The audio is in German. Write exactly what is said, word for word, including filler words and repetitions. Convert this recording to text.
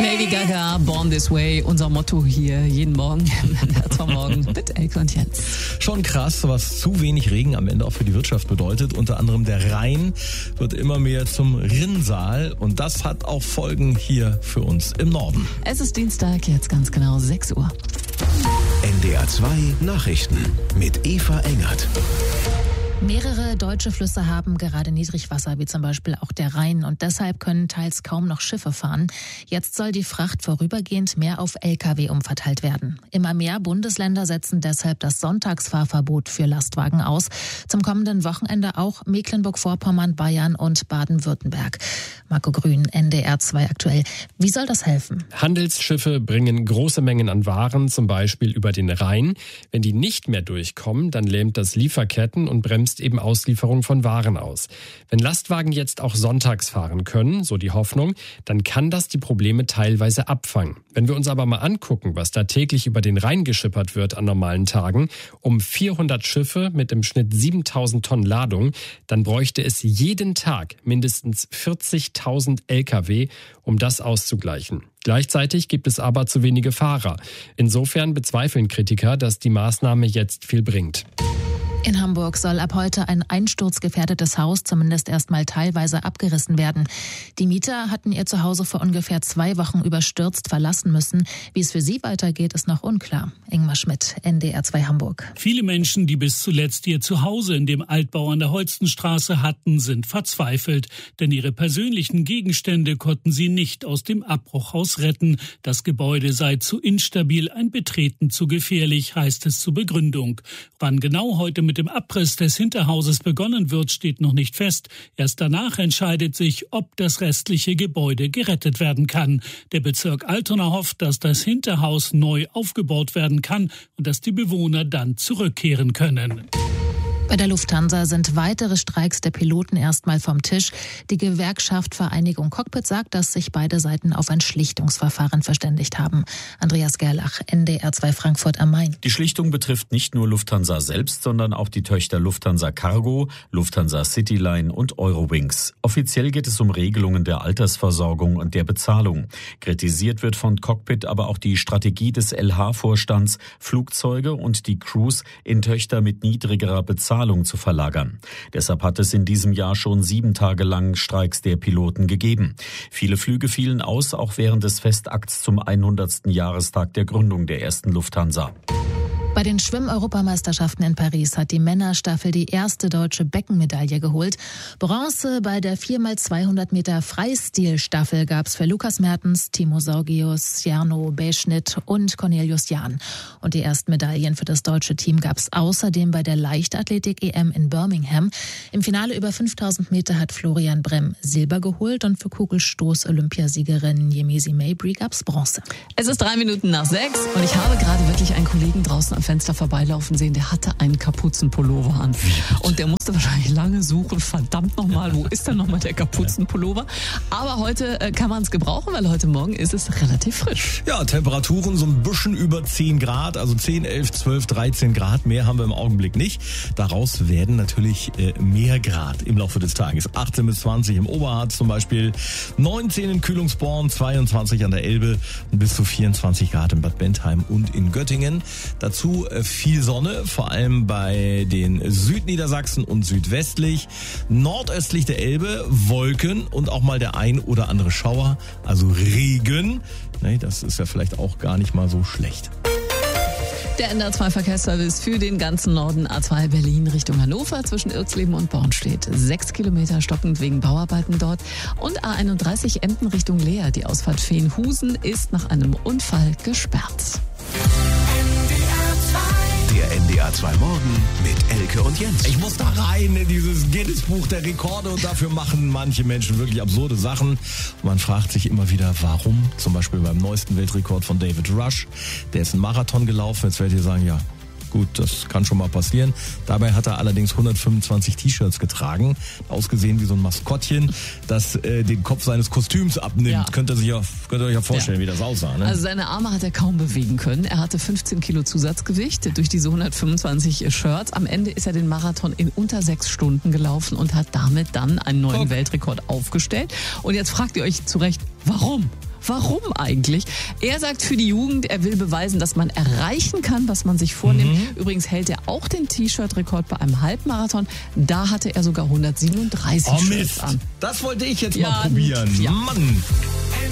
Lady Gaga, Born This Way, unser Motto hier jeden Morgen zum Morgen mit Elke und Jens. Schon krass, was zu wenig Regen am Ende auch für die Wirtschaft bedeutet. Unter anderem der Rhein wird immer mehr zum Rinnsal und das hat auch Folgen hier für uns im Norden. Es ist Dienstag, jetzt ganz genau sechs Uhr. N D R zwei Nachrichten mit Eva Engert. Mehrere deutsche Flüsse haben gerade Niedrigwasser, wie zum Beispiel auch der Rhein. Und deshalb können teils kaum noch Schiffe fahren. Jetzt soll die Fracht vorübergehend mehr auf L K W umverteilt werden. Immer mehr Bundesländer setzen deshalb das Sonntagsfahrverbot für Lastwagen aus. Zum kommenden Wochenende auch Mecklenburg-Vorpommern, Bayern und Baden-Württemberg. Marco Grün, N D R zwei aktuell. Wie soll das helfen? Handelsschiffe bringen große Mengen an Waren, zum Beispiel über den Rhein. Wenn die nicht mehr durchkommen, dann lähmt das Lieferketten und bremst eben Auslieferung von Waren aus. Wenn Lastwagen jetzt auch sonntags fahren können, so die Hoffnung, dann kann das die Probleme teilweise abfangen. Wenn wir uns aber mal angucken, was da täglich über den Rhein geschippert wird an normalen Tagen, um vierhundert Schiffe mit im Schnitt siebentausend Tonnen Ladung, dann bräuchte es jeden Tag mindestens vierzigtausend L K W, um das auszugleichen. Gleichzeitig gibt es aber zu wenige Fahrer. Insofern bezweifeln Kritiker, dass die Maßnahme jetzt viel bringt. In Hamburg soll ab heute ein einsturzgefährdetes Haus zumindest erstmal teilweise abgerissen werden. Die Mieter hatten ihr Zuhause vor ungefähr zwei Wochen überstürzt verlassen müssen. Wie es für sie weitergeht, ist noch unklar. Ingmar Schmidt, N D R zwei Hamburg. Viele Menschen, die bis zuletzt ihr Zuhause in dem Altbau an der Holstenstraße hatten, sind verzweifelt. Denn ihre persönlichen Gegenstände konnten sie nicht aus dem Abbruchhaus retten. Das Gebäude sei zu instabil, ein Betreten zu gefährlich, heißt es zur Begründung. Wann genau heute mit Mit dem Abriss des Hinterhauses begonnen wird, steht noch nicht fest. Erst danach entscheidet sich, ob das restliche Gebäude gerettet werden kann. Der Bezirk Altona hofft, dass das Hinterhaus neu aufgebaut werden kann und dass die Bewohner dann zurückkehren können. Bei der Lufthansa sind weitere Streiks der Piloten erstmal vom Tisch. Die Gewerkschaft Vereinigung Cockpit sagt, dass sich beide Seiten auf ein Schlichtungsverfahren verständigt haben. Andreas Gerlach, N D R zwei Frankfurt am Main. Die Schlichtung betrifft nicht nur Lufthansa selbst, sondern auch die Töchter Lufthansa Cargo, Lufthansa Cityline und Eurowings. Offiziell geht es um Regelungen der Altersversorgung und der Bezahlung. Kritisiert wird von Cockpit aber auch die Strategie des L H-Vorstands, Flugzeuge und die Crews in Töchter mit niedrigerer Bezahlung zu verlagern. Deshalb hat es in diesem Jahr schon sieben Tage lang Streiks der Piloten gegeben. Viele Flüge fielen aus, auch während des Festakts zum hundertsten Jahrestag der Gründung der ersten Lufthansa. Bei den Schwimm-Europameisterschaften in Paris hat die Männerstaffel die erste deutsche Beckenmedaille geholt. Bronze bei der vier mal zweihundert Meter Freistilstaffel gab es für Lukas Mertens, Timo Sorgius, Jarno Beschnitt und Cornelius Jahn. Und die ersten Medaillen für das deutsche Team gab es außerdem bei der Leichtathletik-E M in Birmingham. Im Finale über fünftausend Meter hat Florian Bremm Silber geholt und für Kugelstoß-Olympiasiegerin Yemisi Mabry gab es Bronze. Es ist drei Minuten nach sechs und ich habe gerade wirklich einen Kollegen draußen am Fenster vorbeilaufen sehen, der hatte einen Kapuzenpullover an. Und der musste wahrscheinlich lange suchen. Verdammt nochmal, wo ist denn nochmal der Kapuzenpullover? Aber heute äh, kann man es gebrauchen, weil heute Morgen ist es relativ frisch. Ja, Temperaturen so ein bisschen über zehn Grad, also zehn, elf, zwölf, dreizehn Grad. Mehr haben wir im Augenblick nicht. Daraus werden natürlich äh, mehr Grad im Laufe des Tages. achtzehn bis zwanzig im Oberharz zum Beispiel, neunzehn in Kühlungsborn, zweiundzwanzig an der Elbe und bis zu vierundzwanzig Grad in Bad Bentheim und in Göttingen. Dazu viel Sonne, vor allem bei den Südniedersachsen und südwestlich. Nordöstlich der Elbe Wolken und auch mal der ein oder andere Schauer, also Regen. Nee, das ist ja vielleicht auch gar nicht mal so schlecht. Der N D R zwei Verkehrsservice für den ganzen Norden A zwei Berlin Richtung Hannover zwischen Irxleben und Born steht. Sechs Kilometer stockend wegen Bauarbeiten dort. Und A einunddreißig Emden Richtung Leer. Die Ausfahrt Feenhusen ist nach einem Unfall gesperrt. Der N D R zwei Morgen mit Elke und Jens. Ich muss da rein in dieses Guinness-Buch der Rekorde und dafür machen manche Menschen wirklich absurde Sachen. Und man fragt sich immer wieder, warum? Zum Beispiel beim neuesten Weltrekord von David Rush. Der ist einen Marathon gelaufen. Jetzt werdet ihr sagen, ja, gut, das kann schon mal passieren. Dabei hat er allerdings hundertfünfundzwanzig T-Shirts getragen, ausgesehen wie so ein Maskottchen, das äh, den Kopf seines Kostüms abnimmt. Ja. Könnt ihr sich ja, könnt ihr euch ja vorstellen, ja, wie das aussah. Ne? Also seine Arme hat er kaum bewegen können. Er hatte fünfzehn Kilo Zusatzgewicht durch diese hundertfünfundzwanzig Shirts. Am Ende ist er den Marathon in unter sechs Stunden gelaufen und hat damit dann einen neuen oh. Weltrekord aufgestellt. Und jetzt fragt ihr euch zu Recht, warum? Warum eigentlich? Er sagt für die Jugend, er will beweisen, dass man erreichen kann, was man sich vornimmt. Mhm. Übrigens hält er auch den T-Shirt-Rekord bei einem Halbmarathon. Da hatte er sogar hundertsiebenunddreißig oh, Shirts Mist. an. Das wollte ich jetzt ja, mal probieren. Ja. Mann.